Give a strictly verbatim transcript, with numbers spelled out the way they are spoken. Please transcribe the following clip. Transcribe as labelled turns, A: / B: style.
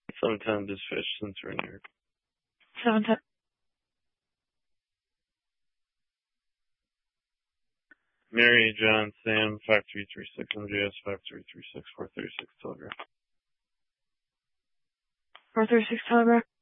A: Seven ten dispatch since we're in here.
B: Seven ten.
A: Mary, John, Sam, five three three six, M J S, five three three six, four thirty-six, Telegraph.
B: four thirty-six Telegraph.